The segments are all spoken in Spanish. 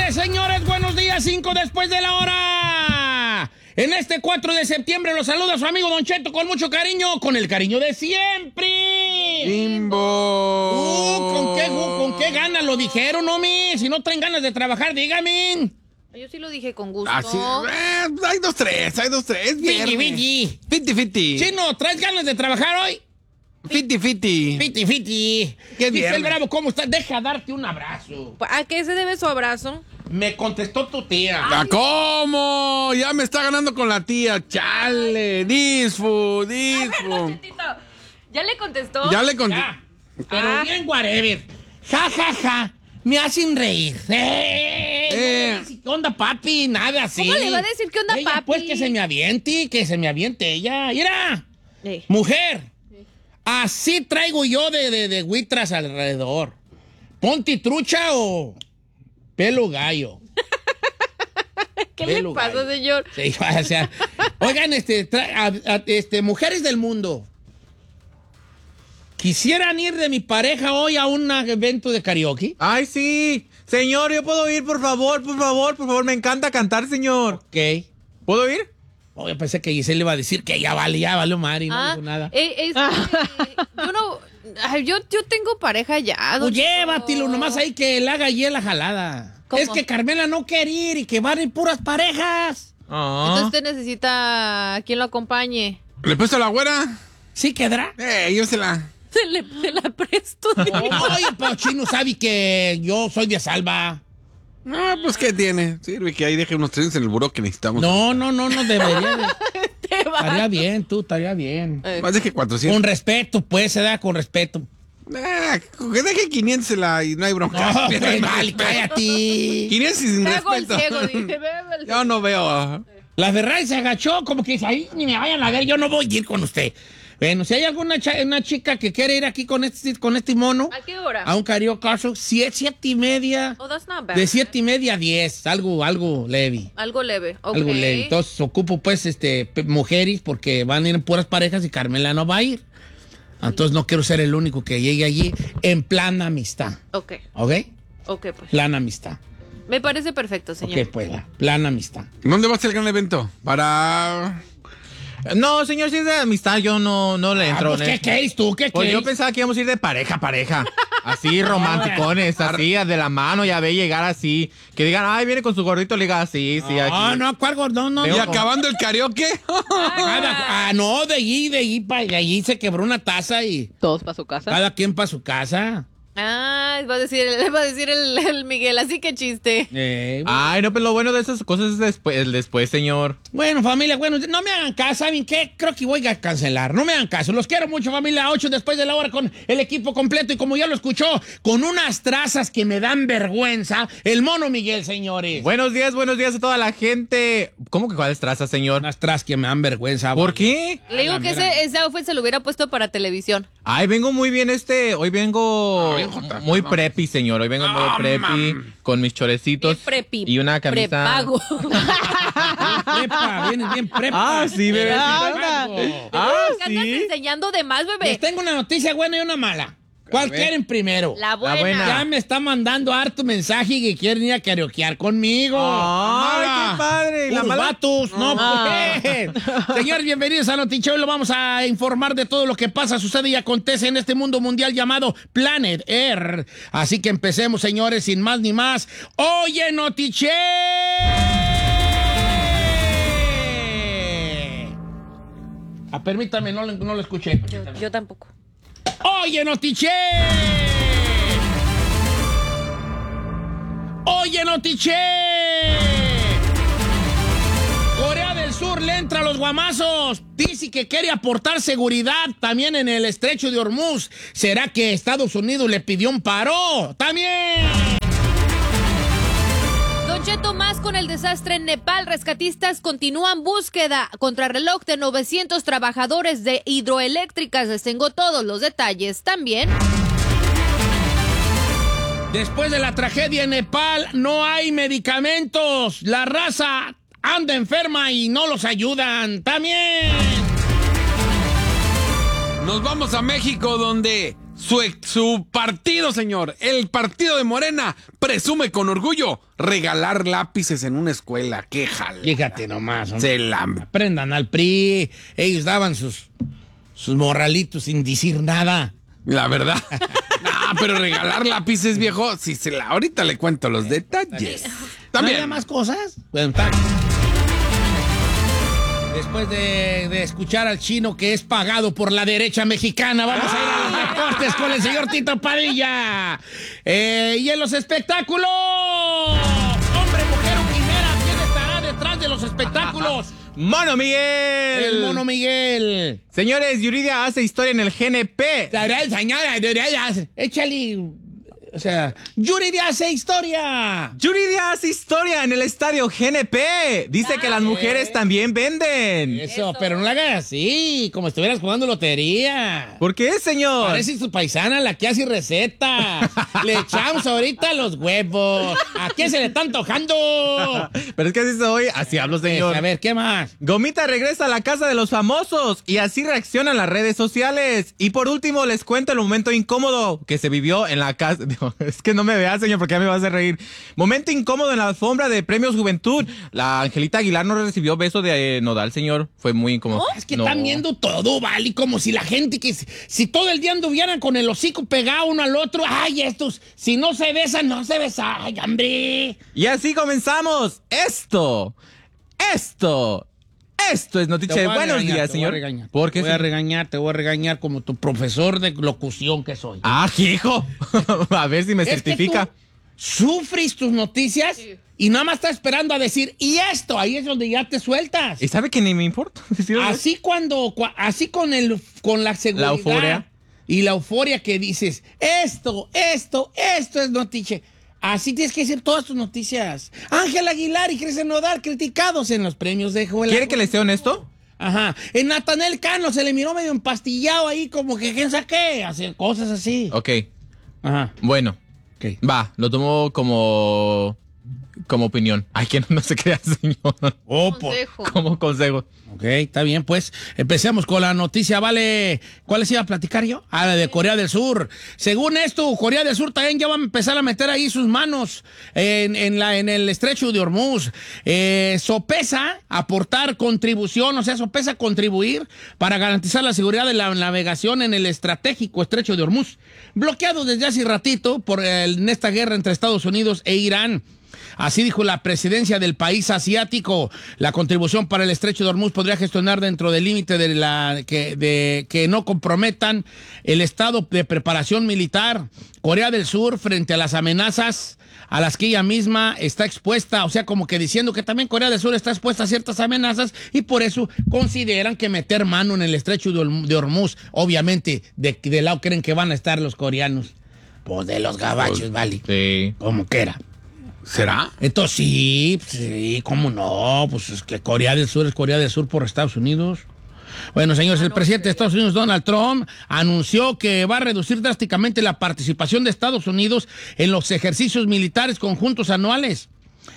Señores, buenos días, 5 después de la hora. En este 4 de septiembre los saluda su amigo Don Cheto con mucho cariño, con el cariño de siempre. ¡Bimbo! ¿Con qué ganas lo dijeron, homie? Si no traen ganas de trabajar, dígame. Yo sí lo dije con gusto. Así, hay dos, tres. Fiti. Chino, ¿traes ganas de trabajar hoy? Fiti. Fiti. Qué Dice el viernes. Bravo, ¿cómo estás? Deja darte un abrazo. ¿A qué se debe su abrazo? Me contestó tu tía. ¿Cómo? Ya me está ganando con la tía. Chale. Disfu. ¿Ya le contestó? Ya le conté. Ya. Pero bien, whatever. Ja. Me hacen reír. ¿Qué onda, papi? Nada así. ¿Cómo le va a decir qué onda, Ella, papi? Pues que se me aviente ella. Mira, mujer, así traigo yo de huitras alrededor. Ponte trucha o pelo gallo. ¿Qué le Pelo pasa, gallo. señor? Sí, o sea, oigan, mujeres del mundo. ¿Quisieran ir de mi pareja hoy a un evento de karaoke? Ay, sí. Señor, ¿yo puedo ir, por favor? Me encanta cantar, señor. Ok. ¿Puedo ir? Oye, pensé que Giselle le iba a decir que ya vale Mari, no dijo nada. Yo tengo pareja ya. Pues don Cheto. llévatelo nomás ahí que le haga ayer la jalada. ¿Cómo? Es que Carmela no quiere ir y que van a ir puras parejas. Entonces usted necesita a quien lo acompañe. ¿Le puesto la güera? ¿Sí quedará? Yo se la... Se la presto. Oye, pero Chino sabe que yo soy de Salva. Ah, pues, ¿qué tiene? Sirve que ahí deje unos trenes en el buró que necesitamos. No, debería de... Estaría bien. Más de que 400. Con respeto, pues, se da con respeto. Que deje 500 y no hay bronca. No, pues, vale, cállate. 500 y sin Hago el respeto. ciego, dije. Yo no veo. La Ferrari se agachó como que dice, ahí ni me vayan a ver, yo no voy a ir con usted. Bueno, si hay alguna una chica que quiere ir aquí con este mono. ¿A qué hora? A un karaoke, 7:30. Oh, that's not bad. De 7:30 a 10, algo leve. Algo leve, ok. Algo leve. Entonces ocupo pues mujeres porque van a ir en puras parejas y Carmela no va a ir. Entonces no quiero ser el único que llegue allí en plan amistad. Ok, ¿Ok? pues. Plan amistad. Me parece perfecto, señor. Ok, pues, plan amistad. ¿Dónde va a ser el gran evento? No, señor, si es de amistad, yo no le entro. Pues, ¿qué quieres tú? ¿Qué Pues quieres? yo pensaba que íbamos a ir de pareja. Así, romanticones, así, de la mano, ya ve llegar así. Que digan, ay, viene con su gordito, le diga, sí, aquí. No, ¿cuál gordón? No. ¿Y acabando el karaoke? No, de allí se quebró una taza y ¿Todos para su casa? cada quien para su casa. Va a decir el Miguel, así que chiste. Ay, no, pero lo bueno de esas cosas es después, señor. Bueno, familia, no me hagan caso, ¿saben qué? Creo que voy a cancelar, no me hagan caso. Los quiero mucho, familia, 8 después de la hora con el equipo completo y como ya lo escuchó, con unas trazas que me dan vergüenza, el mono Miguel, señores. Buenos días a toda la gente. ¿Cómo que cuáles trazas, señor? Unas trazas que me dan vergüenza. ¿Por qué? Le digo que ese outfit se lo hubiera puesto para televisión. Ay, vengo muy bien hoy vengo muy preppy, señor. Hoy vengo muy preppy, con mis chorecitos. Bien preppy. Y una camisa. Prepago. Prepa, vienes bien prepa. Ah, sí, bebé. ¿Qué andas enseñando de más, bebé? Les tengo una noticia buena y una mala. ¿Cuál quieren primero? La buena. buena. Ya me está mandando harto mensaje que quieren ir a karaokear conmigo. Ay, Mala. qué padre. ¿Y la Puros mala? vatos, no pues. Señores, bienvenidos a Noticheo. Hoy lo vamos a informar de todo lo que pasa, sucede y acontece en este mundo mundial llamado Planet Earth. Así que empecemos, señores, sin más ni más. Oye, Noticheo. Permítame, no lo escuché. Yo tampoco. Oye, Notiche. Oye, Notiche. Corea del Sur le entra a los guamazos. Dice que quiere aportar seguridad también en el estrecho de Hormuz. ¿Será que Estados Unidos le pidió un paro? También. Don Cheto, más con el desastre en Nepal, rescatistas continúan búsqueda contrarreloj de 900 trabajadores de hidroeléctricas. Les tengo todos los detalles también. Después de la tragedia en Nepal, no hay medicamentos. La raza anda enferma y no los ayudan. También. Nos vamos a México, donde Su partido, señor, el partido de Morena, presume con orgullo regalar lápices en una escuela. ¡Qué jala! Fíjate nomás, hombre. Se la... Aprendan al PRI. Ellos daban sus morralitos sin decir nada. La verdad. No, pero regalar lápices, viejo, ahorita le cuento los detalles. ¿No También. había más cosas? Bueno, está. Después de escuchar al chino que es pagado por la derecha mexicana, vamos a ir a los deportes con el señor Tito Padilla. Y en los espectáculos, hombre, mujer o quimera, ¿quién estará detrás de los espectáculos? ¡Mono Miguel! El Mono Miguel. Señores, Yuridia hace historia en el GNP. Señora, échale. O sea, Yuridia hace historia. Yuridia hace historia en el estadio GNP. Dice que las mujeres también venden. Eso, pero no la hagas así, como estuvieras jugando lotería. ¿Por qué, señor? Parece tu paisana la que hace recetas. Le echamos ahorita los huevos. ¿A quién se le está antojando? Pero es que así soy, así hablo, señor. A ver, ¿qué más? Gomita regresa a la casa de los famosos y así reaccionan las redes sociales. Y por último, les cuento el momento incómodo que se vivió en la casa. Es que no me vea, señor, porque ya me va a hacer reír. Momento incómodo en la alfombra de Premios Juventud. La Angelita Aguilar no recibió beso de Nodal, señor. Fue muy incómodo. Es que están viendo todo, ¿vale? Como si la gente si todo el día anduvieran con el hocico pegado uno al otro. Ay, estos, si no se besan, no se besan. Ay, hombre. Y así comenzamos. Esto es noticia de buenos días, señor. ¿Por qué? Te voy a regañar como tu profesor de locución que soy. Ah, hijo. A ver si me Es certifica. que tú sufres tus noticias y nada más estás esperando a decir, y esto, ahí es donde ya te sueltas. ¿Y sabe que ni me importa? Así así con la seguridad. La euforia. Y la euforia que dices, esto es noticia. Así tienes que decir todas tus noticias. Ángel Aguilar y Cristian Nodal criticados en los premios de Juventud. ¿Quiere que le sea honesto? Ajá. En Natanael Cano se le miró medio empastillado ahí, como que quién sabe, hacer cosas así. Ok. Ajá. Bueno. Okay. Va, lo tomo como opinión. Ay, que no se crea, señor. Consejo. Como consejo. Ok, está bien, pues. Empecemos con la noticia, ¿vale? ¿Cuál les iba a platicar yo? Ah, la de Corea del Sur. Según esto, Corea del Sur también ya va a empezar a meter ahí sus manos en el estrecho de Hormuz. Sopesa aportar contribución, o sea, sopesa contribuir para garantizar la seguridad de la navegación en el estratégico estrecho de Hormuz, bloqueado desde hace ratito en esta guerra entre Estados Unidos e Irán. Así dijo la presidencia del país asiático. La contribución para el estrecho de Hormuz podría gestionar dentro del límite de que no comprometan el estado de preparación militar. Corea del Sur, frente a las amenazas a las que ella misma está expuesta, o sea, como que diciendo que también Corea del Sur está expuesta a ciertas amenazas y por eso consideran que meter mano en el estrecho de Hormuz, obviamente, de lado creen que van a estar los coreanos. Pues de los gabachos, vale. Sí. Como quiera. ¿Será? Entonces sí, ¿cómo no? Pues es que Corea del Sur es Corea del Sur por Estados Unidos. Bueno, señores, el presidente de Estados Unidos, Donald Trump, anunció que va a reducir drásticamente la participación de Estados Unidos en los ejercicios militares conjuntos anuales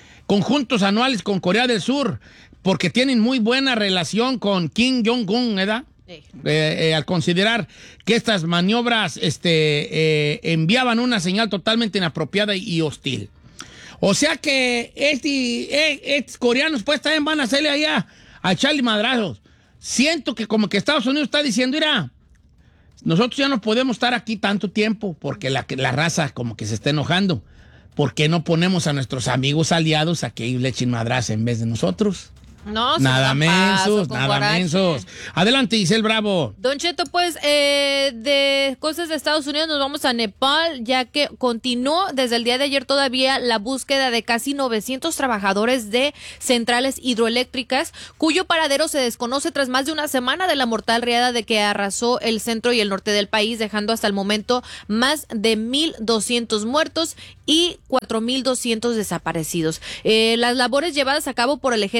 con Corea del Sur, porque tienen muy buena relación con Kim Jong-un, ¿verdad? Al considerar que estas maniobras enviaban una señal totalmente inapropiada y hostil. O sea que estos coreanos pues también van a hacerle allá a echarle madrazos. Siento que como que Estados Unidos está diciendo, mira, nosotros ya no podemos estar aquí tanto tiempo porque la raza como que se está enojando. ¿Por qué no ponemos a nuestros amigos aliados a que ellos le echen madrazos en vez de nosotros? No, nada mensos. Adelante, Giselle Bravo. Don Cheto, pues, de cosas de Estados Unidos nos vamos a Nepal, ya que continuó desde el día de ayer todavía la búsqueda de casi 900 trabajadores de centrales hidroeléctricas, cuyo paradero se desconoce tras más de una semana de la mortal riada de que arrasó el centro y el norte del país, dejando hasta el momento más de 1,200 muertos y 4,200 desaparecidos. Las labores llevadas a cabo por el ejército de Nepal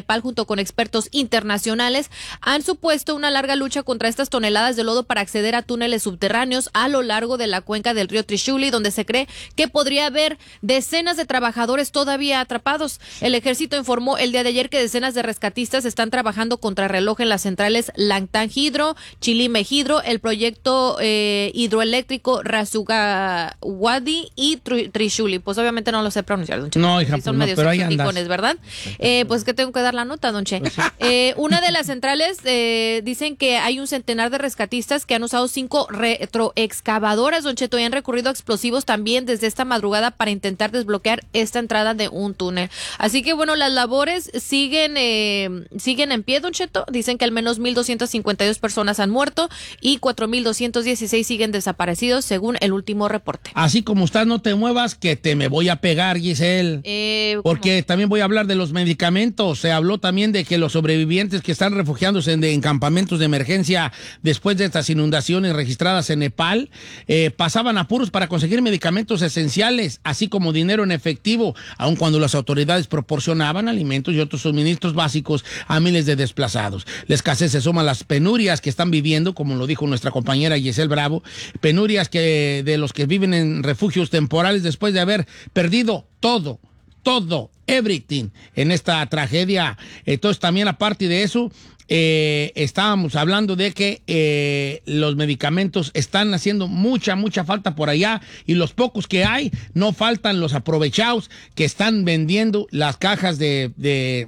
Nepal junto con expertos internacionales han supuesto una larga lucha contra estas toneladas de lodo para acceder a túneles subterráneos a lo largo de la cuenca del río Trishuli, donde se cree que podría haber decenas de trabajadores todavía atrapados. El ejército informó el día de ayer que decenas de rescatistas están trabajando contrarreloj en las centrales Langtang Hydro, Chilime Hydro, el proyecto hidroeléctrico Rasugawadi y Trishuli. Pues obviamente no lo sé pronunciar, don Che. No, hija, Sí, son pues no, medios pero ahí exoticones, andas. ¿verdad? Pues que tengo que dar la nota, don Che. Una de las centrales dicen que hay un centenar de rescatistas que han usado 5 retroexcavadoras, don Cheto, y han recurrido a explosivos también desde esta madrugada para intentar desbloquear esta entrada de un túnel. Así que bueno, las labores siguen en pie, don Cheto. Dicen que al menos 1,252 personas han muerto y 4,216 siguen desaparecidos, según el último reporte. Así como estás, no te muevas, que te me voy a pegar, Giselle. Porque también voy a hablar de los medicamentos. Se habló también de que los sobrevivientes que están refugiándose en campamentos de emergencia después de estas inundaciones registradas en Nepal pasaban apuros para conseguir medicamentos esenciales, así como dinero en efectivo, aun cuando las autoridades proporcionaban alimentos y otros suministros básicos a miles de desplazados. La escasez se suma a las penurias que están viviendo, como lo dijo nuestra compañera Giselle Bravo, penurias que de los que viven en refugios temporales después de haber perdido todo, everything en esta tragedia. Entonces también aparte de eso, estábamos hablando de que los medicamentos están haciendo mucha falta por allá, y los pocos que hay, no faltan los aprovechados que están vendiendo las cajas de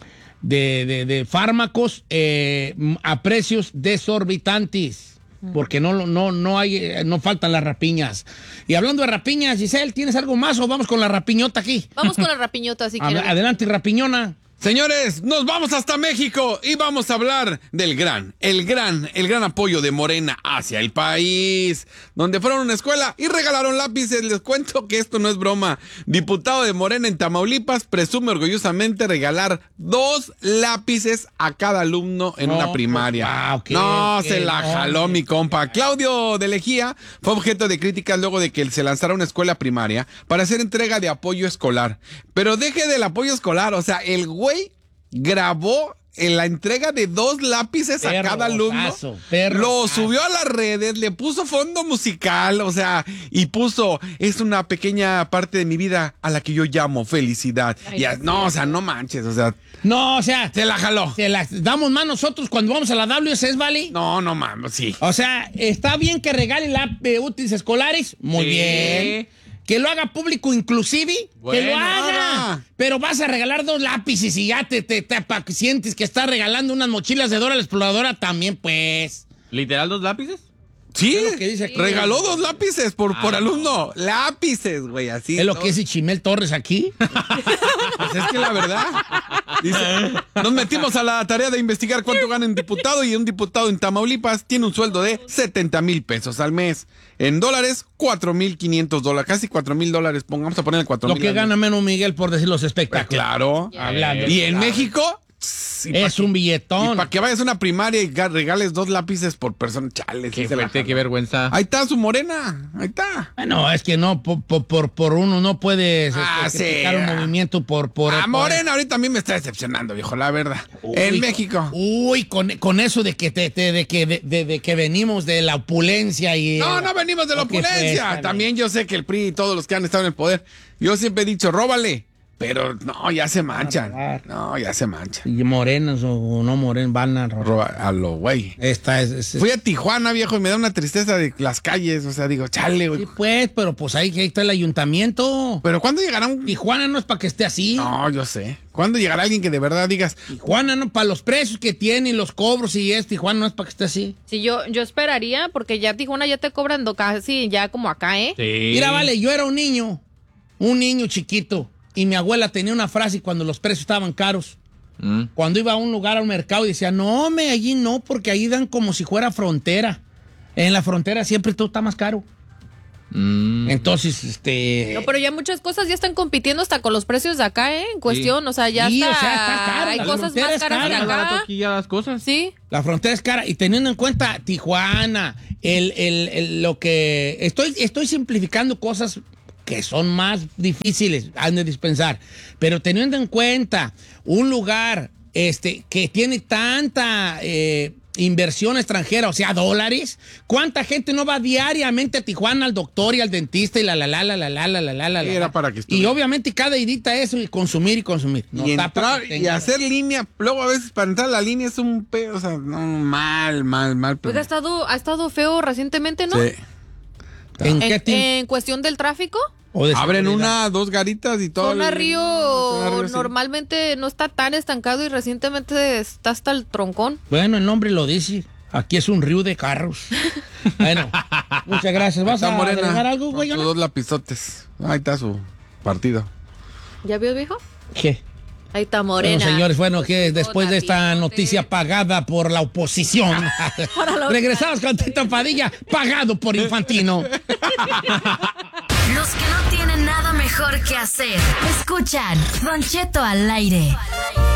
fármacos a precios desorbitantes. Porque no faltan las rapiñas. Y hablando de rapiñas, Giselle, ¿tienes algo más o vamos con la rapiñota aquí? Vamos con la rapiñota, si quieren. Adelante, rapiñona. Señores, nos vamos hasta México y vamos a hablar del gran apoyo de Morena hacia el país, donde fueron a una escuela y regalaron lápices. Les cuento que esto no es broma. Diputado de Morena en Tamaulipas presume orgullosamente regalar 2 lápices a cada alumno en una primaria. Pues, se la jaló mi compa. Claudio de Lejía fue objeto de críticas luego de que se lanzara una escuela primaria para hacer entrega de apoyo escolar. Pero deje del apoyo escolar, o sea, el güey grabó en la entrega de 2 lápices a cada alumno, lo subió a las redes, le puso fondo musical, o sea, y puso, es una pequeña parte de mi vida a la que yo llamo felicidad. No, o sea, no manches, o sea. No, o sea. Se la jaló. Se la damos más nosotros cuando vamos a la WSS, ¿vale? No mames, sí. O sea, está bien que regale útiles escolares, muy bien. Que lo haga público inclusive, que lo haga. Pero vas a regalar 2 lápices y ya te sientes que estás regalando unas mochilas de Dora la Exploradora también, pues. ¿Literal 2 lápices? Sí, Es lo que dice aquí. regaló 2 lápices por alumno. Lápices, güey, así. Es lo que dice Chimel Torres aquí. Pues es que la verdad, dice, nos metimos a la tarea de investigar cuánto gana un diputado, y un diputado en Tamaulipas tiene un sueldo de 70,000 pesos al mes. En dólares, $4,500, casi $4,000. Vamos a ponerle 4,000. Lo que gana menos Miguel por decir los espectáculos. Pues claro. Hablando. Y en México, es un billetón. Y para que vayas a una primaria y regales 2 lápices por persona, chale. Qué fuerte, qué vergüenza. Ahí está su Morena, ahí está. Bueno, es que no, por uno no puedes sí. criticar un movimiento por Morena ahorita a mí me está decepcionando, viejo, la verdad. En México. Uy, con eso de que venimos de la opulencia y... No venimos de la opulencia. También yo sé que el PRI y todos los que han estado en el poder, yo siempre he dicho, róbale. Pero no, ya se manchan. No, ya se manchan. Y morenos o no morenos van a robar. A lo güey. Fui a Tijuana, viejo, y me da una tristeza de las calles. O sea, digo, chale, güey. Sí, pues, pero pues ahí está el ayuntamiento. Pero ¿cuándo llegará un...? Tijuana no es para que esté así. No, yo sé. ¿Cuándo llegará alguien que de verdad digas... Tijuana no, para los precios que tiene y los cobros y Tijuana no es para que esté así. Sí, yo esperaría, porque ya Tijuana ya te cobran casi ya como acá, ¿eh? Sí. Mira, vale, yo era un niño chiquito. Y mi abuela tenía una frase cuando los precios estaban caros. Cuando iba a un lugar, al mercado, y decía, no, allí no, porque ahí dan como si fuera frontera. En la frontera siempre todo está más caro. Entonces, No, pero ya muchas cosas ya están compitiendo hasta con los precios de acá, ¿eh? En cuestión, o sea, ya sí, está. O sea, está caro. Hay La cosas frontera más es caras cara. que Más barato acá. aquí ya las cosas. Sí. La frontera es cara. Y teniendo en cuenta Tijuana, lo que... Estoy simplificando cosas que son más difíciles, han de dispensar. Pero teniendo en cuenta un lugar que tiene tanta inversión extranjera, o sea, dólares. ¿Cuánta gente no va diariamente a Tijuana al doctor y al dentista y Era para que Y estuviera. obviamente cada idita es consumir y consumir. No Y está entrar para que y tenga- hacer línea, luego a veces para entrar a la línea es un pedo, o sea, no, mal. Pues ha estado feo recientemente, ¿no? Sí. ¿En qué tiempo? En cuestión del tráfico. ¿O de Abren seguridad? 2 garitas y todo. Zona Río Zona Río, sí. normalmente no está tan estancado y recientemente está hasta el troncón. Bueno, el nombre lo dice. Aquí es un río de carros. Bueno, muchas gracias. ¿Vas Está a Morena. agregar algo, güey? Con sus 2 lapizotes. Ahí está su partido. ¿Ya vio, viejo? ¿Qué? Ahí está Morena. Bueno, señores, bueno, que después de esta Lapizote. noticia pagada por la oposición, los regresamos con Tito Padilla, pagado por Infantino. Los que no tienen nada mejor que hacer. Escuchan Don Cheto al aire.